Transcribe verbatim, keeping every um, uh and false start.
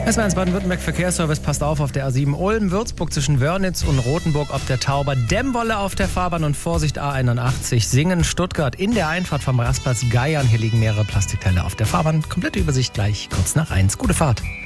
S W R eins Baden-Württemberg Verkehrsservice, passt auf auf der A sieben Ulm-Würzburg zwischen Wörnitz und Rothenburg ob der Tauber, Dämmwolle auf der Fahrbahn und Vorsicht A einundachtzig, Singen, Stuttgart in der Einfahrt vom Rastplatz Geiern. Hier liegen mehrere Plastikteile auf der Fahrbahn. Komplette Übersicht gleich kurz nach eins. Gute Fahrt.